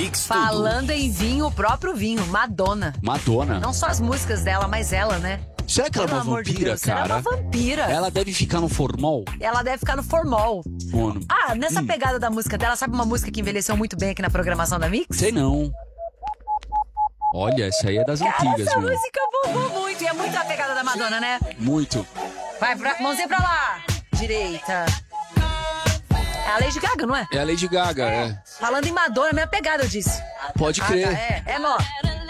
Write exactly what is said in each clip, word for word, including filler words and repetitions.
Mix Tudo. Falando em vinho, o próprio vinho, Madonna. Madonna. Não só as músicas dela, mas ela, né? Será que ela é Pelo uma amor de vampira, Deus, cara? Ela é uma vampira. Ela deve ficar no formol? Ela deve ficar no formol. Mano. Ah, nessa Hum. pegada da música dela, sabe uma música que envelheceu muito bem aqui na programação da Mix? Sei não. Olha, essa aí é das Cara, antigas, essa meu. música bombou muito. E é muito a pegada da Madonna, né? Muito. Vai, pra, mãozinha pra lá. Direita. É a Lady Gaga, não é? É a Lady Gaga, é. Falando em Madonna, minha pegada, eu disse. Pode Ah, crer. tá, é, é nó.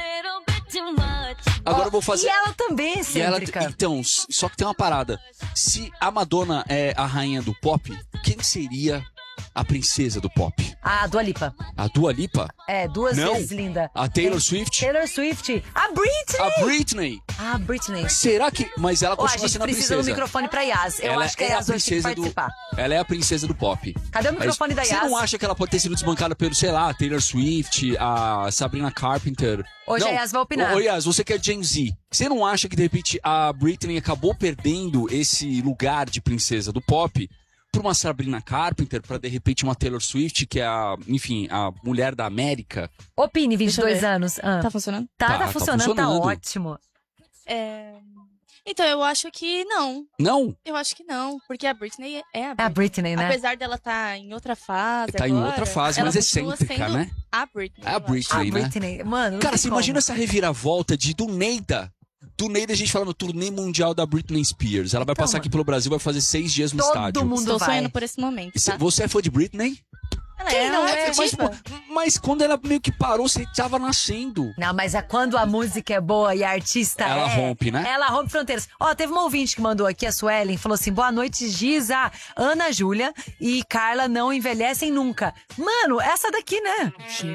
Agora Ó, eu vou fazer... E ela também é E ela- excêntrica. Então, s- só que tem uma parada. Se a Madonna é a rainha do pop, quem seria a princesa do pop? A Dua Lipa. A Dua Lipa? É, duas Não. vezes linda. A Taylor É, Swift? Taylor Swift. A Britney. A Britney? A Britney. Será que... Mas ela Ó, a continua gente sendo a precisa princesa. do microfone pra Yas. Eu ela acho que é a a Yas hoje tem que princesa do... participar. Ela é a princesa do pop. Cadê o microfone da Você Yas? não acha que ela pode ter sido desbancada pelo, sei lá, Taylor Swift, a Sabrina Carpenter? Hoje não. a Yas vai opinar. Ô, ô, Yas, você que é Gen Z, você não acha que de repente a Britney acabou perdendo esse lugar de princesa do pop pra uma Sabrina Carpenter, pra de repente uma Taylor Swift, que é a, enfim, a mulher da América? Opine, vinte e Deixa eu dois ver. anos. Ah. Tá funcionando? Tá, Tá, tá, tá funcionando, funcionando. tá ótimo. É... Então, eu acho que não. Não? Eu acho que não. Porque a Britney é a É a Britney. Britney, né? Apesar dela estar em outra fase Tá em agora, outra fase, ela mas continua excêntrica, sendo né? A Britney. É a eu acho. A Britney, né? Britney. Mano, não Cara, tem você como. imagina essa reviravolta de do Neida. Do Neida a gente falando turnê mundial da Britney Spears. Ela vai Então, passar aqui pelo Brasil, vai fazer seis dias no Todo estádio. mundo Estou vai. sonhando por esse momento, E cê- tá? Você é fã de Britney? Ela Quem é, não ela é? é Mas, diva. pô, mas quando ela meio que parou, você tava nascendo. Não, mas é quando a música é boa e a artista Ela é... rompe, né? Ela rompe fronteiras. Ó, teve uma ouvinte que mandou aqui, a Suelen, falou assim, boa noite, Giza, Ana Júlia e Carla não envelhecem nunca. Mano, essa daqui, né?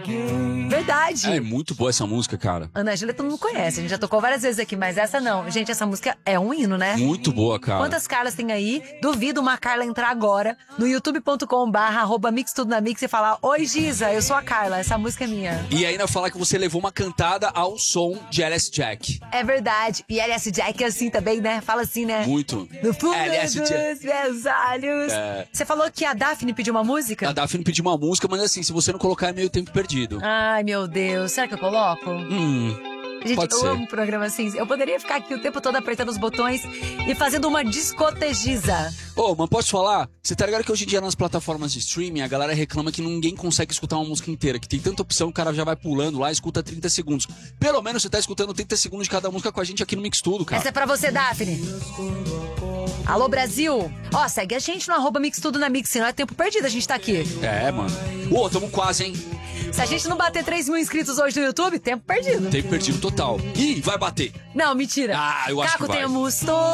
Verdade. É muito boa essa música, cara. Ana Júlia todo mundo conhece, a gente já tocou várias vezes aqui, mas essa não. Gente, essa música é um hino, né? Muito boa, cara. Quantas Carlas tem aí? Duvido uma Carla entrar agora no youtube ponto com barra arroba mix tudo na mix e falar, oi Giza, eu sou a Carla, essa música é minha. E ainda falar que você levou uma cantada ao som de L S Jack. É verdade. E L S Jack é assim também, né? Fala assim, né? Muito. No fundo L S Jack. dos meus olhos. É. Você falou que a Daphne pediu uma música? A Daphne pediu uma música, mas assim, se você não colocar é meio tempo perdido. Ai, meu Deus. Será que eu coloco? Hum, Gente, pode eu ser. amo um programa assim. Eu poderia ficar aqui o tempo todo apertando os botões e fazendo uma discotegiza. Ô, mas posso falar? Você tá ligado que hoje em dia nas plataformas de streaming a galera reclama que ninguém consegue escutar uma música inteira, que tem tanta opção, o cara já vai pulando lá e escuta trinta segundos. Pelo menos você tá escutando trinta segundos de cada música com a gente aqui no Mix Tudo, cara. Essa é pra você, Daphne. Alô, Brasil. Ó, segue a gente no arroba Mix Tudo na Mix, senão é tempo perdido a gente tá aqui. É, mano. Ô, tamo quase, hein? Se a gente não bater três mil inscritos hoje no YouTube, tempo perdido. Tempo perdido total. Ih, vai bater. Não, mentira. Ah, eu acho Caco que vai. temos